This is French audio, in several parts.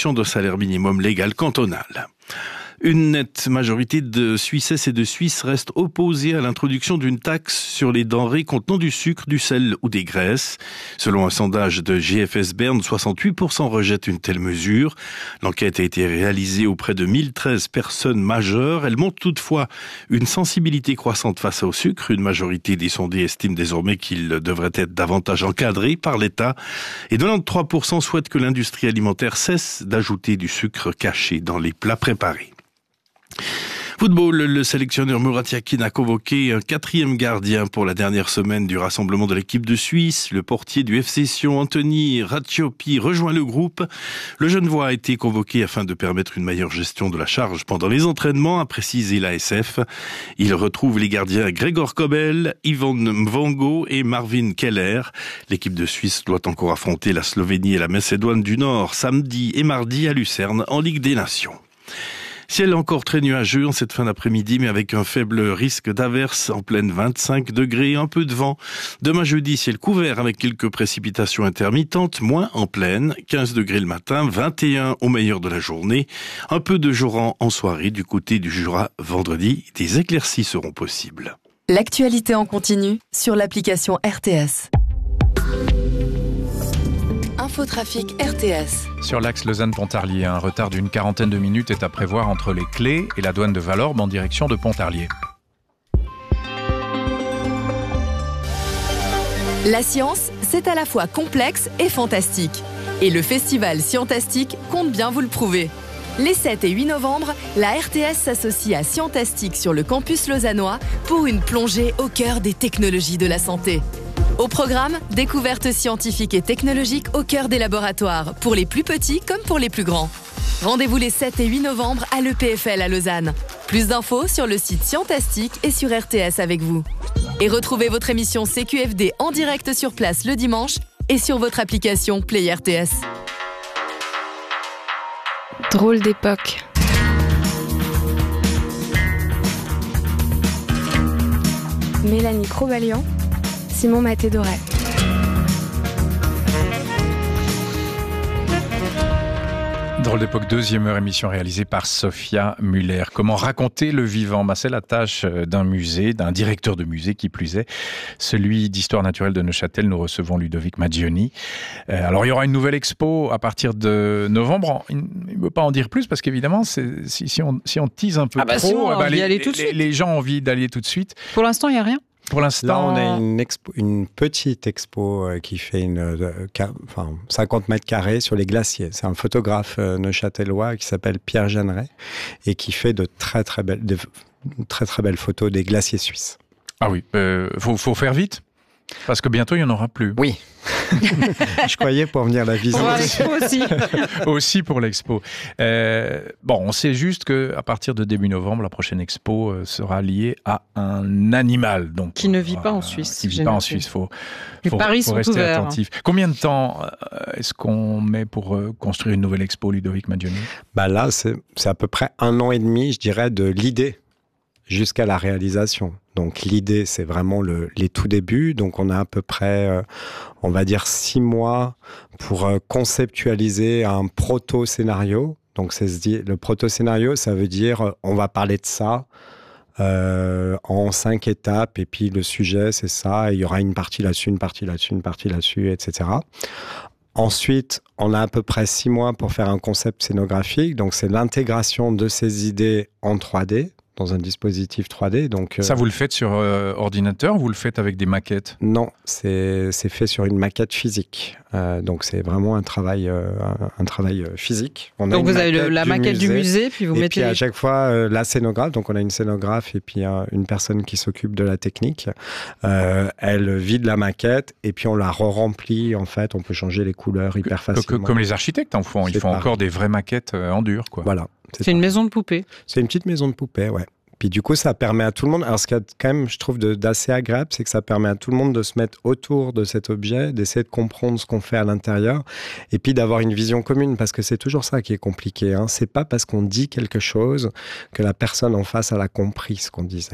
l'introduction d'un salaire minimum légal cantonal. Une nette majorité de Suissesses et de Suisses reste opposée à l'introduction d'une taxe sur les denrées contenant du sucre, du sel ou des graisses. Selon un sondage de GFS Bern, 68% rejettent une telle mesure. L'enquête a été réalisée auprès de 1013 personnes majeures. Elle montre toutefois une sensibilité croissante face au sucre. Une majorité des sondés estiment désormais qu'il devrait être davantage encadré par l'État. Et 93% souhaitent que l'industrie alimentaire cesse d'ajouter du sucre caché dans les plats préparés. Football, le sélectionneur Murat Yakin a convoqué un 4e gardien pour la dernière semaine du rassemblement de l'équipe de Suisse. Le portier du FC Sion, Anthony Ratiopi, rejoint le groupe. Le Genevois a été convoqué afin de permettre une meilleure gestion de la charge pendant les entraînements, a précisé l'ASF. Il retrouve les gardiens Gregor Kobel, Ivan Mvongo et Marvin Keller. L'équipe de Suisse doit encore affronter la Slovénie et la Macédoine du Nord samedi et mardi à Lucerne en Ligue des Nations. Ciel encore très nuageux en cette fin d'après-midi, mais avec un faible risque d'averse en pleine 25 degrés, un peu de vent. Demain jeudi, ciel couvert avec quelques précipitations intermittentes, moins en pleine, 15 degrés le matin, 21 au meilleur de la journée. Un peu de joran en soirée du côté du Jura vendredi. Des éclaircies seront possibles. L'actualité en continu sur l'application RTS. Infotrafic RTS. Sur l'axe Lausanne-Pontarlier, un retard d'une 40aine de minutes est à prévoir entre les Clés et la douane de Valorbe en direction de Pontarlier. La science, c'est à la fois complexe et fantastique. Et le festival Scientastique compte bien vous le prouver. Les 7 et 8 novembre, la RTS s'associe à Scientastique sur le campus lausannois pour une plongée au cœur des technologies de la santé. Au programme, découvertes scientifiques et technologiques au cœur des laboratoires, pour les plus petits comme pour les plus grands. Rendez-vous les 7 et 8 novembre à l'EPFL à Lausanne. Plus d'infos sur le site Scientastique et sur RTS avec vous. Et retrouvez votre émission CQFD en direct sur place le dimanche et sur votre application Play RTS. Drôle d'époque. Mélanie Crobalian, Simon Maté-Doré. Drôle d'époque, 2e heure, émission réalisée par Sophia Muller. Comment raconter le vivant ? C'est la tâche d'un musée, d'un directeur de musée qui plus est. Celui d'histoire naturelle de Neuchâtel, nous recevons Ludovic Maggioni. Alors il y aura une nouvelle expo à partir de novembre. Il ne veut pas en dire plus parce qu'évidemment, si on tease un peu trop, les gens ont envie d'aller tout de suite. Pour l'instant, il n'y a rien ? Pour l'instant, là, on a une petite expo qui fait 50 mètres carrés sur les glaciers. C'est un photographe neuchâtelois qui s'appelle Pierre Jeanneret et qui fait de très très belles photos des glaciers suisses. Ah oui, faut faire vite parce que bientôt il n'y en aura plus. Oui. Je croyais pour venir la visiter. Pour l'expo aussi. Aussi pour l'expo. On sait juste qu'à partir de début novembre, la prochaine expo sera liée à un animal. Donc, qui ne vit pas en Suisse. Qui ne vit pas en Suisse. Les paris sont rester ouverts. Attentif. Combien de temps est-ce qu'on met pour construire une nouvelle expo, Ludovic Maggioni ? Là, c'est à peu près 1 an et demi, je dirais, de l'idée jusqu'à la réalisation. Donc l'idée, c'est vraiment les tout débuts. Donc on a à peu près, on va dire 6 mois pour conceptualiser un proto-scénario. Donc le proto-scénario, ça veut dire on va parler de ça en 5 étapes. Et puis le sujet, c'est ça. Et il y aura une partie là-dessus, une partie là-dessus, une partie là-dessus, etc. Ensuite, on a à peu près 6 mois pour faire un concept scénographique. Donc c'est l'intégration de ces idées en 3D. Dans un dispositif 3D. Donc, ça, vous le faites sur ordinateur ou vous le faites avec des maquettes ? Non, c'est fait sur une maquette physique. Donc, c'est vraiment un travail physique. Donc, vous avez la maquette du musée, puis vous mettez... Et puis, à chaque fois, la scénographe, donc on a une scénographe et puis une personne qui s'occupe de la technique. Elle vide la maquette et puis on la re-remplit. En fait, on peut changer les couleurs hyper facilement. Comme les architectes en font. Ils font encore des vraies maquettes en dur, quoi. Voilà. C'est une maison de poupée. C'est une petite maison de poupée, ouais. Puis du coup, ça permet à tout le monde... Alors, ce qu'il y a quand même, je trouve, d'assez agréable, c'est que ça permet à tout le monde de se mettre autour de cet objet, d'essayer de comprendre ce qu'on fait à l'intérieur, et puis d'avoir une vision commune, parce que c'est toujours ça qui est compliqué. C'est pas parce qu'on dit quelque chose que la personne en face, elle a compris ce qu'on disait.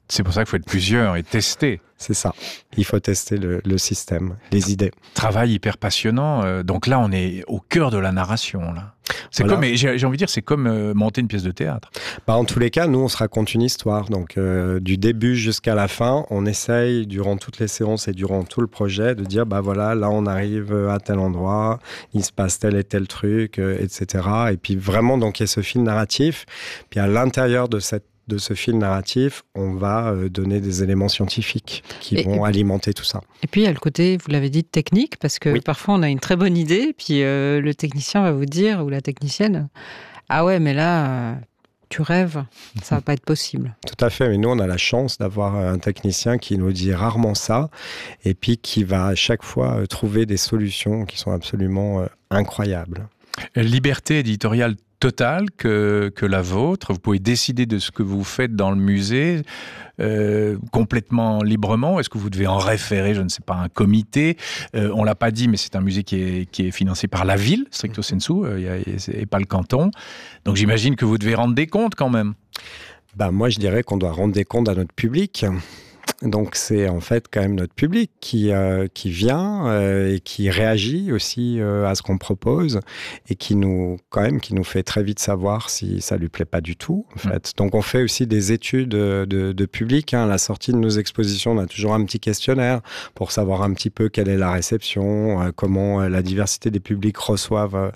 C'est pour ça qu'il faut être plusieurs et tester. C'est ça. Il faut tester le système, les idées. Travail hyper passionnant. Donc là, on est au cœur de la narration. Là. C'est voilà. comme, j'ai envie de dire, c'est comme monter une pièce de théâtre. En tous les cas, nous, on se raconte une histoire. Donc, du début jusqu'à la fin, on essaye, durant toutes les séances et durant tout le projet, de dire, voilà, là, on arrive à tel endroit, il se passe tel et tel truc, etc. Et puis, vraiment, donc, il y a ce fil narratif. Puis, à l'intérieur de ce fil narratif, on va donner des éléments scientifiques qui vont alimenter tout ça. Et puis, il y a le côté, vous l'avez dit, technique, parce que parfois, on a une très bonne idée, puis le technicien va vous dire, ou la technicienne, « Ah ouais, mais là, tu rêves, ça va pas être possible. » Tout à fait, mais nous, on a la chance d'avoir un technicien qui nous dit rarement ça, et puis qui va à chaque fois trouver des solutions qui sont absolument incroyables. Liberté éditoriale totale que la vôtre. Vous pouvez décider de ce que vous faites dans le musée complètement librement. Est-ce que vous devez en référer, je ne sais pas, un comité? On l'a pas dit, mais c'est un musée qui est financé par la ville, stricto sensu, et pas le canton. Donc j'imagine que vous devez rendre des comptes quand même. Moi, je dirais qu'on doit rendre des comptes à notre public. Donc c'est en fait quand même notre public qui vient et qui réagit aussi à ce qu'on propose et qui nous fait très vite savoir si ça lui plaît pas du tout en fait. Donc on fait aussi des études de public. À la sortie de nos expositions, on a toujours un petit questionnaire pour savoir un petit peu quelle est la réception, comment la diversité des publics reçoivent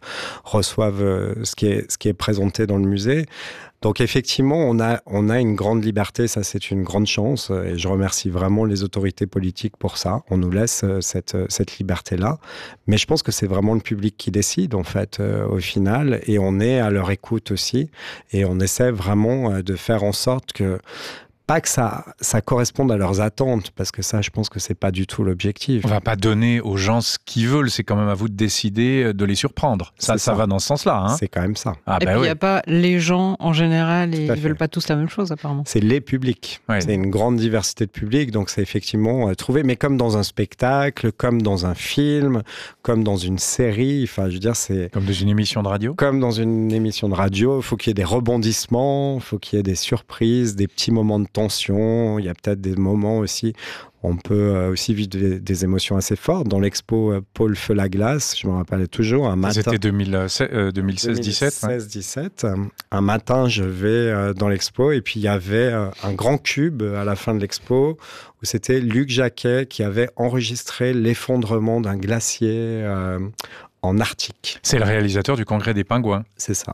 ce qui est présenté dans le musée. Donc effectivement, on a une grande liberté, ça c'est une grande chance et je remercie vraiment les autorités politiques pour ça. On nous laisse cette liberté-là, mais je pense que c'est vraiment le public qui décide en fait au final et on est à leur écoute aussi et on essaie vraiment de faire en sorte que pas que ça corresponde à leurs attentes, parce que ça, je pense que c'est pas du tout l'objectif. On va pas donner aux gens ce qu'ils veulent, c'est quand même à vous de décider de les surprendre. Ça va dans ce sens-là. Hein. C'est quand même ça. Et puis il n'y a pas les gens en général, et ils veulent pas tous la même chose apparemment. C'est les publics. Ouais. C'est une grande diversité de publics, donc c'est effectivement trouvé, mais comme dans un spectacle, comme dans un film, comme dans une série, enfin je veux dire c'est... Comme dans une émission de radio. Comme dans une émission de radio, il faut qu'il y ait des rebondissements, il faut qu'il y ait des surprises, des petits moments de tension, il y a peut-être des moments aussi, on peut aussi vivre des émotions assez fortes. Dans l'expo Paul Feu la glace, je me rappelle toujours, un matin... C'était 2016-17. 2016-17. Un matin, je vais dans l'expo et puis il y avait un grand cube à la fin de l'expo où c'était Luc Jacquet qui avait enregistré l'effondrement d'un glacier en Arctique. C'est le réalisateur du Congrès des Pingouins. C'est ça.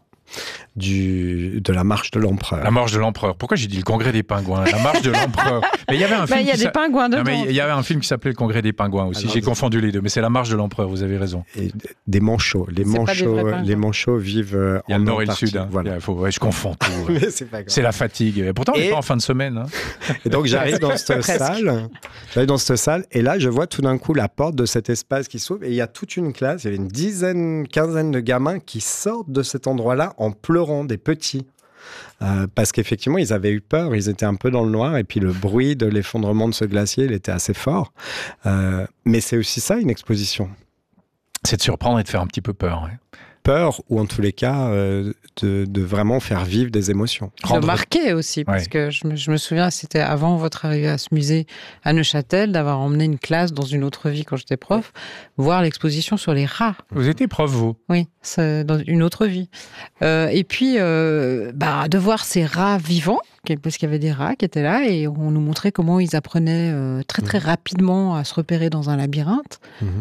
De la marche de l'empereur. La marche de l'empereur. Pourquoi j'ai dit le Congrès des Pingouins? La marche de l'empereur. Mais il y avait un film. Il y a des pingouins dedans. Il y avait un film qui s'appelait Le Congrès des Pingouins aussi. Alors, j'ai confondu les deux, mais c'est la marche de l'empereur. Vous avez raison. Et des manchots. Les manchots vivent en nord et le sud. Hein. Voilà. Je confonds tout. Mais c'est pas grave. C'est la fatigue. Et pourtant, on n'est pas en fin de semaine. Hein. Et donc j'arrive dans cette salle. Et là, je vois tout d'un coup la porte de cet espace qui s'ouvre et il y a toute une classe. Il y avait une quinzaine de gamins qui sortent de cet endroit-là en pleurant, des petits. Parce qu'effectivement, ils avaient eu peur, ils étaient un peu dans le noir, et puis le bruit de l'effondrement de ce glacier, il était assez fort. Mais c'est aussi ça, une exposition. C'est de surprendre et de faire un petit peu peur. Ouais. Peur, ou en tous les cas, de vraiment faire vivre des émotions. De marquer aussi, parce que je me souviens, c'était avant votre arrivée à ce musée à Neuchâtel, d'avoir emmené une classe dans une autre vie quand j'étais prof, voir l'exposition sur les rats. Vous étiez prof, vous? Oui, c'est dans une autre vie. Et puis, de voir ces rats vivants, parce qu'il y avait des rats qui étaient là, et on nous montrait comment ils apprenaient très très rapidement à se repérer dans un labyrinthe.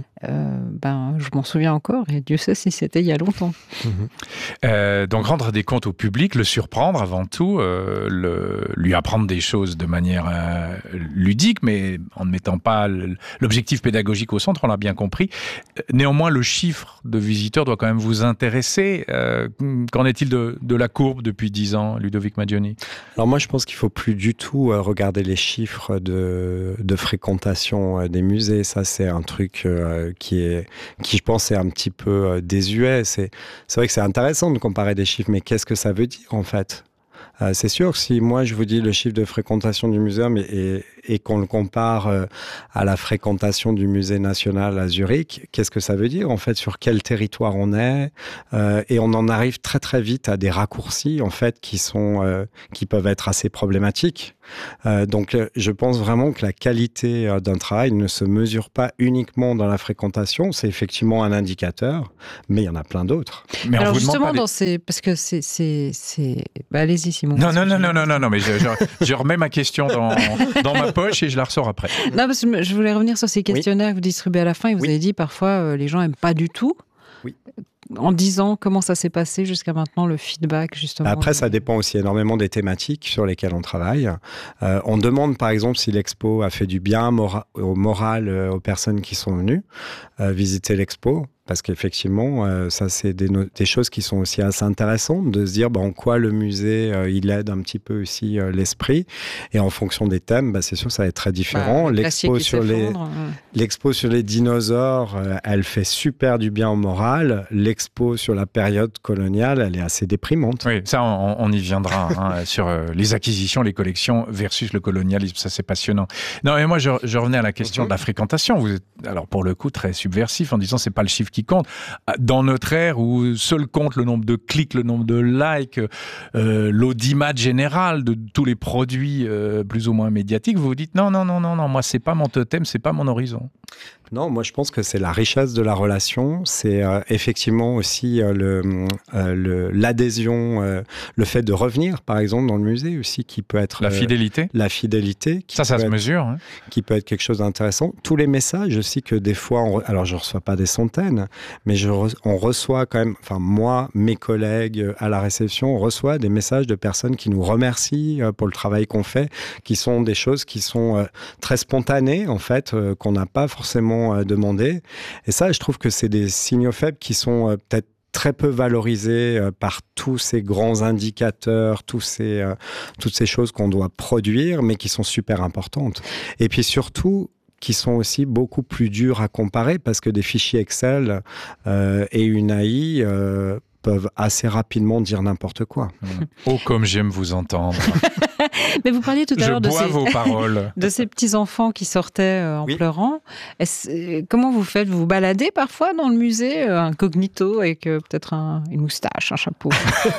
Je m'en souviens encore, et Dieu sait si c'était il y a longtemps. Donc rendre des comptes au public, le surprendre avant tout, lui apprendre des choses de manière ludique, mais en ne mettant pas l'objectif pédagogique au centre, on l'a bien compris. Néanmoins, le chiffre de visiteurs doit quand même vous intéresser. Qu'en est-il de la courbe depuis 10 ans, Ludovic Maggioni? Alors moi, je pense qu'il ne faut plus du tout regarder les chiffres de fréquentation des musées. Ça, c'est un truc qui, je pense, est un petit peu désuet. C'est vrai que c'est intéressant de comparer des chiffres, mais qu'est-ce que ça veut dire, en fait? C'est sûr que si moi, je vous dis le chiffre de fréquentation du musée et qu'on le compare à la fréquentation du musée national à Zurich, qu'est-ce que ça veut dire en fait, sur quel territoire on est, et on en arrive très très vite à des raccourcis en fait qui peuvent être assez problématiques. Donc je pense vraiment que la qualité d'un travail ne se mesure pas uniquement dans la fréquentation, c'est effectivement un indicateur, mais il y en a plein d'autres. Mais alors justement, parce que c'est... allez-y Simon. Non, mais je remets ma question dans ma poche et je la ressors après. Non, parce que je voulais revenir sur ces questionnaires que vous distribuez à la fin et vous avez dit parfois les gens n'aiment pas du tout. Oui. En 10 ans, comment ça s'est passé jusqu'à maintenant, le feedback justement? Après, ça dépend aussi énormément des thématiques sur lesquelles on travaille. On demande par exemple si l'expo a fait du bien au moral aux personnes qui sont venues visiter l'expo. Parce qu'effectivement, ça, c'est des choses qui sont aussi assez intéressantes, de se dire en quoi le musée, il aide un petit peu aussi l'esprit. Et en fonction des thèmes, c'est sûr, ça va être très différent. L'expo sur les dinosaures, elle fait super du bien au moral. L'expo sur la période coloniale, elle est assez déprimante. Oui, ça, on y viendra, sur les acquisitions, les collections versus le colonialisme. Ça, c'est passionnant. Non, mais moi, je revenais à la question de la fréquentation. Vous êtes, alors, pour le coup, très subversif en disant c'est pas le chiffre qui compte. Dans notre ère où seul compte le nombre de clics, le nombre de likes, l'audimat général de tous les produits plus ou moins médiatiques, vous vous dites non, moi c'est pas mon totem, c'est pas mon horizon. Non, moi je pense que c'est la richesse de la relation, c'est effectivement aussi l'adhésion, le fait de revenir par exemple dans le musée aussi qui peut être... La fidélité. La fidélité. Ça se mesure. Hein. Qui peut être quelque chose d'intéressant. Tous les messages aussi que des fois, alors je ne reçois pas des centaines, mais on reçoit quand même, enfin moi, mes collègues à la réception, on reçoit des messages de personnes qui nous remercient pour le travail qu'on fait, qui sont des choses qui sont très spontanées en fait, qu'on n'a pas forcément demandé. Et ça, je trouve que c'est des signaux faibles qui sont peut-être très peu valorisés par tous ces grands indicateurs, toutes ces choses qu'on doit produire, mais qui sont super importantes. Et puis surtout, qui sont aussi beaucoup plus durs à comparer parce que des fichiers Excel et une AI peuvent assez rapidement dire n'importe quoi. Oh, comme j'aime vous entendre. Mais vous parliez tout à l'heure vos paroles. De ces petits-enfants qui sortaient en pleurant. Comment vous faites? Vous vous baladez parfois dans le musée, incognito, avec peut-être une moustache, un chapeau?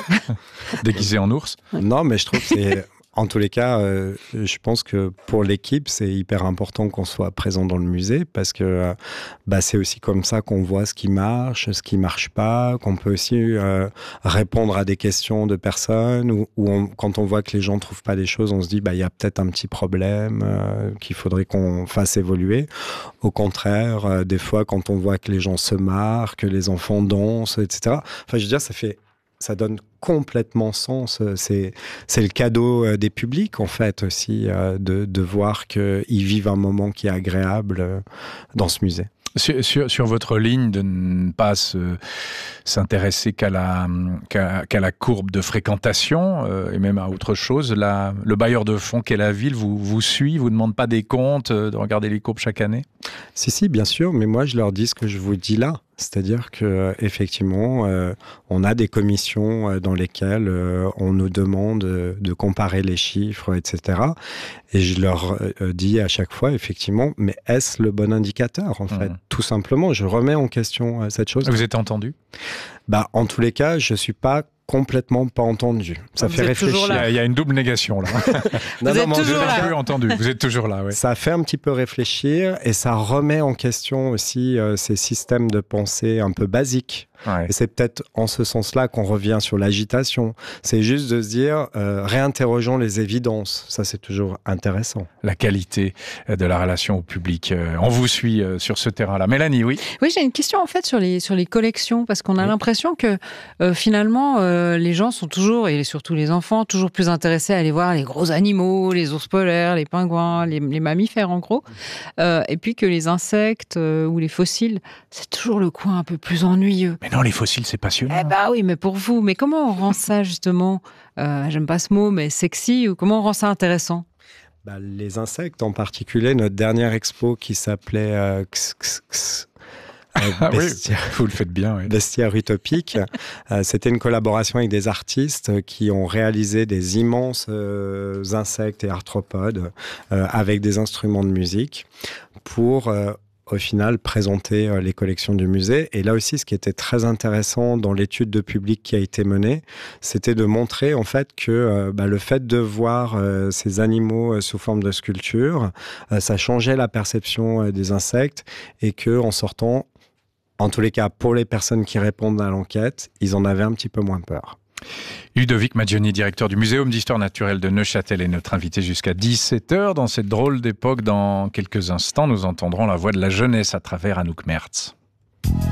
Déguisé en ours? Non, mais je trouve que c'est... En tous les cas, je pense que pour l'équipe, c'est hyper important qu'on soit présent dans le musée parce que c'est aussi comme ça qu'on voit ce qui marche pas, qu'on peut aussi répondre à des questions de personnes ou quand on voit que les gens trouvent pas des choses, on se dit il y a peut-être un petit problème qu'il faudrait qu'on fasse évoluer. Au contraire, des fois, quand on voit que les gens se marrent, que les enfants dansent, etc. Enfin, je veux dire, ça donne complètement sens. C'est le cadeau des publics, en fait, aussi, de voir qu'ils vivent un moment qui est agréable dans ce musée. Sur votre ligne de ne pas s'intéresser qu'à la courbe de fréquentation et même à autre chose, le bailleur de fonds qu'est la ville vous suit, vous demande pas des comptes, de regarder les courbes chaque année? Si, bien sûr, mais moi je leur dis ce que je vous dis là. C'est-à-dire qu'effectivement, on a des commissions dans lesquelles on nous demande de comparer les chiffres, etc. Et je leur dis à chaque fois, effectivement, mais est-ce le bon indicateur, en fait? Tout simplement, je remets en question cette chose. Vous êtes entendu? En tous les cas, je ne suis pas complètement pas entendu. Ça fait réfléchir. Il y a une double négation là. Vous êtes toujours là. Entendu. Vous êtes toujours là. Ouais. Ça fait un petit peu réfléchir et ça remet en question aussi ces systèmes de pensée un peu basiques. Ouais. Et c'est peut-être en ce sens-là qu'on revient sur l'agitation. C'est juste de se dire, réinterrogeons les évidences. Ça, c'est toujours intéressant. La qualité de la relation au public. On vous suit sur ce terrain-là. Mélanie, oui? Oui, j'ai une question en fait sur les collections, parce qu'on a l'impression que finalement, les gens sont toujours, et surtout les enfants, toujours plus intéressés à aller voir les gros animaux, les ours polaires, les pingouins, les mammifères en gros. Et puis que les insectes ou les fossiles, c'est toujours le coin un peu plus ennuyeux. Mais non, les fossiles, c'est passionnant. Oui, mais pour vous. Mais comment on rend ça, justement, j'aime pas ce mot, mais sexy, ou comment on rend ça intéressant? Les insectes, en particulier, notre dernière expo qui s'appelait vous le faites bien. Oui. Bestiaire utopique. C'était une collaboration avec des artistes qui ont réalisé des immenses insectes et arthropodes avec des instruments de musique pour au final présenter les collections du musée. Et là aussi, ce qui était très intéressant dans l'étude de public qui a été menée, c'était de montrer en fait que le fait de voir ces animaux sous forme de sculpture, ça changeait la perception des insectes et que en sortant, en tous les cas pour les personnes qui répondent à l'enquête, ils en avaient un petit peu moins peur. Ludovic Maggioni, directeur du Muséum d'Histoire Naturelle de Neuchâtel, est notre invité jusqu'à 17h. Dans cette drôle d'époque, dans quelques instants, nous entendrons la voix de la jeunesse à travers Anouk Mertz.